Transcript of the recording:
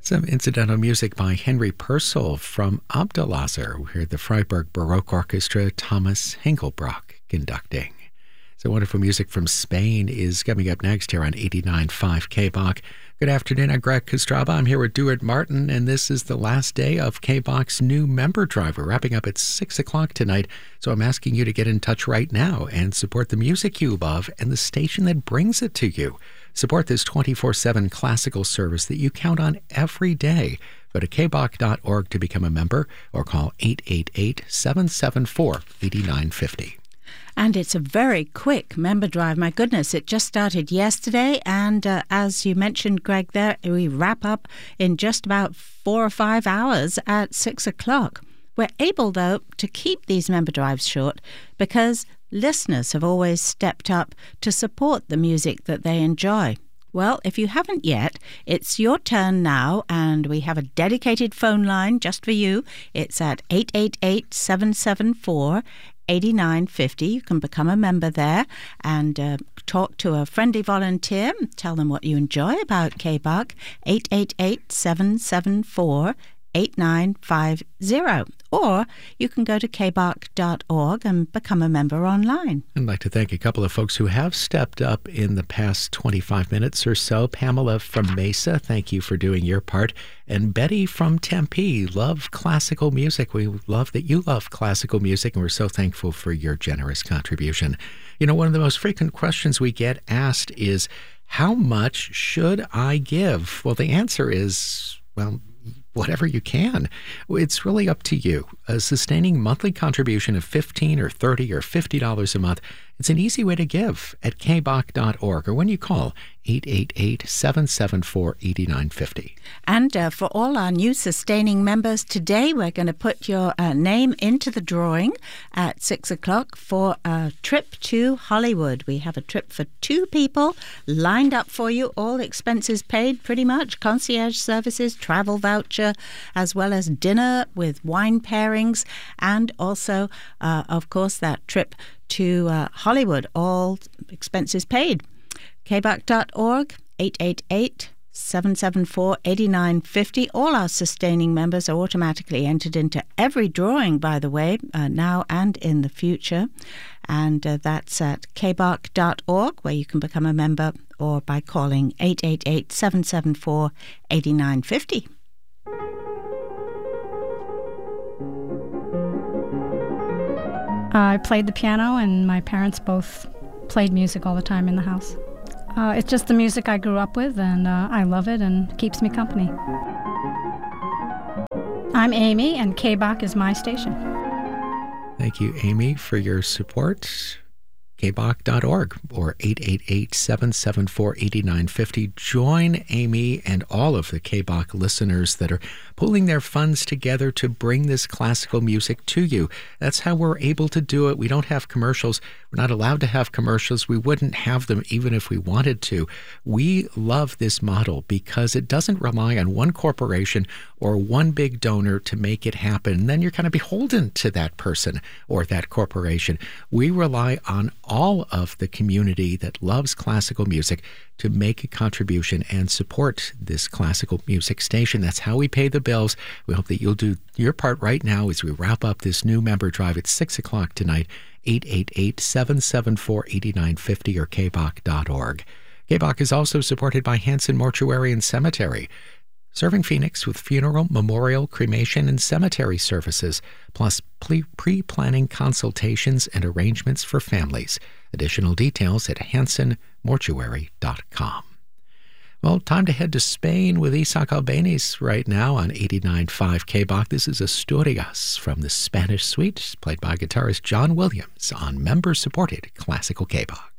Some incidental music by Henry Purcell from Abdelazar. We heard the Freiburg Baroque Orchestra, Thomas Hengelbrock conducting. So wonderful music from Spain is coming up next here on 89.5 KBOC. Good afternoon, I'm Greg Kostraba. I'm here with Duart Martin, and this is the last day of KBOC's new member drive. We're wrapping up at 6 o'clock tonight, so I'm asking you to get in touch right now and support the music you love and the station that brings it to you. Support this 24/7 classical service that you count on every day. Go to kboc.org to become a member or call 888-774-8950. And it's a very quick member drive. My goodness, it just started yesterday. And as you mentioned, Greg, there we wrap up in just about 4 or 5 hours at 6 o'clock. We're able, though, to keep these member drives short because listeners have always stepped up to support the music that they enjoy. Well, if you haven't yet, it's your turn now, and we have a dedicated phone line just for you. It's at 888-774-8950. You can become a member there and talk to a friendly volunteer. Tell them what you enjoy about KBOC. 888-774-8950. Or you can go to kboc.org and become a member online. I'd like to thank a couple of folks who have stepped up in the past 25 minutes or so. Pamela from Mesa, thank you for doing your part. And Betty from Tempe, love classical music. We love that you love classical music, and we're so thankful for your generous contribution. You know, one of the most frequent questions we get asked is, how much should I give? Well, the answer is, well, whatever you can. It's really up to you. A sustaining monthly contribution of $15 or $30 or $50 a month, it's an easy way to give at kboc.org or when you call 888-774-8950. And for all our new sustaining members today, we're going to put your name into the drawing at 6 o'clock for a trip to Hollywood. We have a trip for 2 people lined up for you, all expenses paid pretty much, concierge services, travel voucher, as well as dinner with wine pairings, and also, of course, that trip to Hollywood, all expenses paid. kboc.org, 888-774-8950. All our sustaining members are automatically entered into every drawing, by the way, now and in the future. And that's at kboc.org, where you can become a member, or by calling 888-774-8950. I played the piano, and my parents both played music all the time in the house. It's just the music I grew up with, and I love it, and keeps me company. I'm Amy, and KBOC is my station. Thank you, Amy, for your support. kboc.org or 888-774-8950. Join Amy and all of the KBOC listeners that are pulling their funds together to bring this classical music to you. That's how we're able to do it. We don't have commercials. We're not allowed to have commercials. We wouldn't have them even if we wanted to. We love this model because it doesn't rely on one corporation or one big donor to make it happen. And then you're kind of beholden to that person or that corporation. We rely on all of the community that loves classical music to make a contribution and support this classical music station. That's how we pay the bills. We hope that you'll do your part right now as we wrap up this new member drive at 6 o'clock tonight, 888-774-8950 or kboc.org. KBOC is also supported by Hanson Mortuary and Cemetery, serving Phoenix with funeral, memorial, cremation, and cemetery services, plus pre-planning consultations and arrangements for families. Additional details at hansonmortuary.com. Well, time to head to Spain with Isaac Albéniz right now on 89.5 KBOC. This is Asturias from the Spanish Suite, played by guitarist John Williams on member-supported classical KBOC.